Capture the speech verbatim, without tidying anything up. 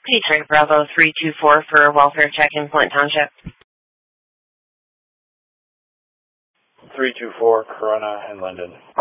Please ring Bravo three two four for a welfare check in Flint Township. three two four, Corona and Linden.